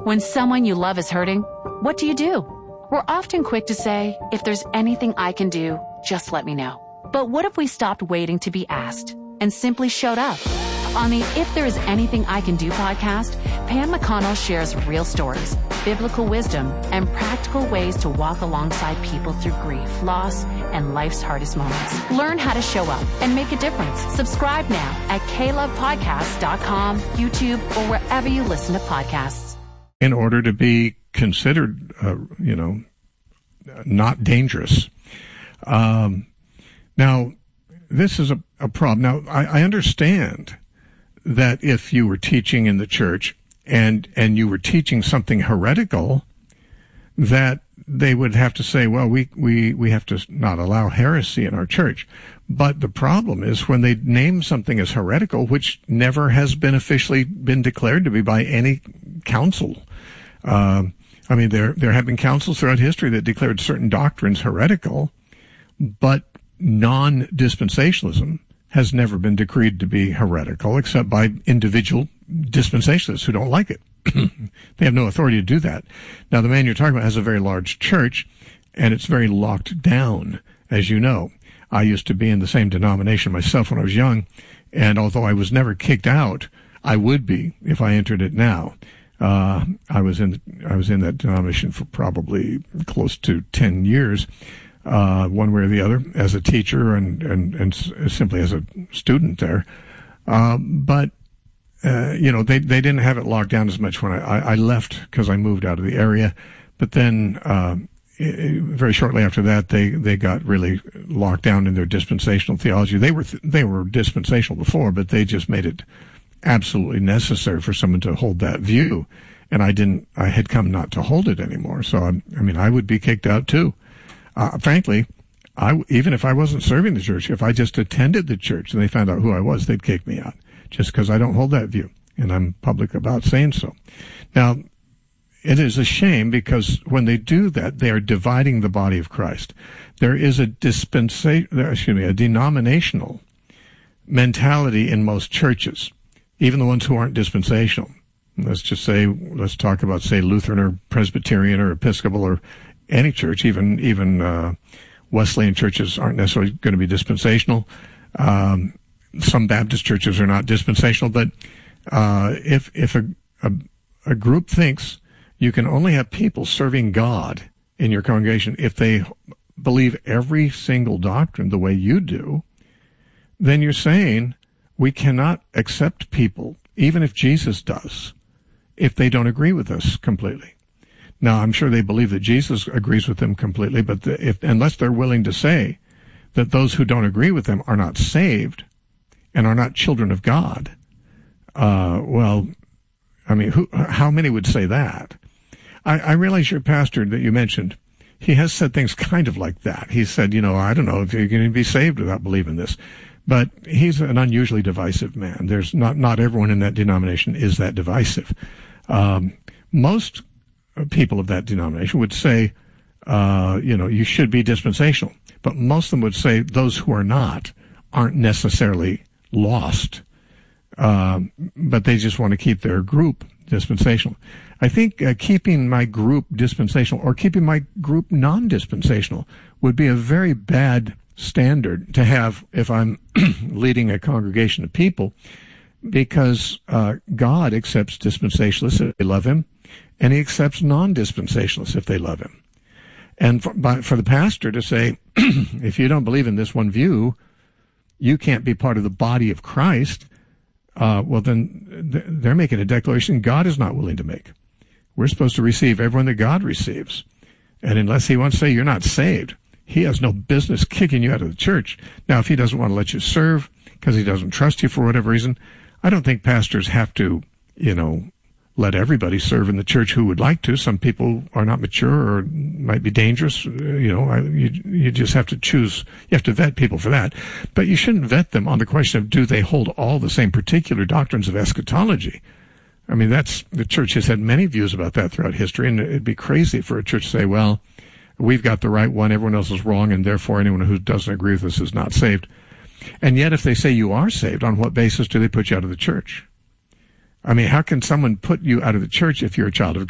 When someone you love is hurting, what do? We're often quick to say, if there's anything I can do, just let me know. But what if we stopped waiting to be asked and simply showed up? On the If There Is Anything I Can Do podcast, Pam McConnell shares real stories, biblical wisdom, and practical ways to walk alongside people through grief, loss, and life's hardest moments. Learn how to show up and make a difference. Subscribe now at KLovePodcasts.com, YouTube, or wherever you listen to podcasts. In order to be considered, not dangerous. Now, this is a problem. Now, I understand that if you were teaching in the church and you were teaching something heretical, that they would have to say, well, we have to not allow heresy in our church. But the problem is when they name something as heretical, which never has been officially been declared to be by any council. There have been councils throughout history that declared certain doctrines heretical, but non-dispensationalism has never been decreed to be heretical except by individual dispensationalists who don't like it. They have no authority to do that. Now, the man you're talking about has a very large church, and it's very locked down, as you know. I used to be in the same denomination myself when I was young, and although I was never kicked out, I would be if I entered it now. I was in that denomination for probably close to 10 years, one way or the other, as a teacher and simply as a student there. But they didn't have it locked down as much when I left because I moved out of the area. But then, very shortly after that, they got really locked down in their dispensational theology. They were dispensational before, but they just made it absolutely necessary for someone to hold that view. And I had come not to hold it anymore. So, I would be kicked out too. Frankly, even if I wasn't serving the church, if I just attended the church and they found out who I was, they'd kick me out just because I don't hold that view. And I'm public about saying so. Now, it is a shame because when they do that, they are dividing the body of Christ. There is a denominational mentality in most churches, even the ones who aren't dispensational. Let's talk about, say, Lutheran or Presbyterian or Episcopal or any church, even Wesleyan churches aren't necessarily going to be dispensational. Some Baptist churches are not dispensational, but if a group thinks you can only have people serving God in your congregation if they believe every single doctrine the way you do, then you're saying we cannot accept people, even if Jesus does, if they don't agree with us completely. Now, I'm sure they believe that Jesus agrees with them completely, but unless they're willing to say that those who don't agree with them are not saved and are not children of God, how many would say that? I realize your pastor that you mentioned, he has said things kind of like that. He said, I don't know if you're going to be saved without believing this. But he's an unusually divisive man. There's not everyone in that denomination is that divisive. Most people of that denomination would say, you should be dispensational. But most of them would say those who are not aren't necessarily lost. But they just want to keep their group dispensational. I think keeping my group dispensational or keeping my group non-dispensational would be a very bad standard to have if I'm leading a congregation of people, because God accepts dispensationalists if they love him, and he accepts non-dispensationalists if they love him. And for the pastor to say, if you don't believe in this one view, you can't be part of the body of Christ, well, then they're making a declaration God is not willing to make. We're supposed to receive everyone that God receives. And unless he wants to say you're not saved, he has no business kicking you out of the church. Now, if he doesn't want to let you serve because he doesn't trust you for whatever reason, I don't think pastors have to, let everybody serve in the church who would like to. Some people are not mature or might be dangerous. You just have to choose. You have to vet people for that. But you shouldn't vet them on the question of do they hold all the same particular doctrines of eschatology. The church has had many views about that throughout history, and it'd be crazy for a church to say, well, we've got the right one, everyone else is wrong, and therefore anyone who doesn't agree with us is not saved. And yet if they say you are saved, on what basis do they put you out of the church? How can someone put you out of the church if you're a child of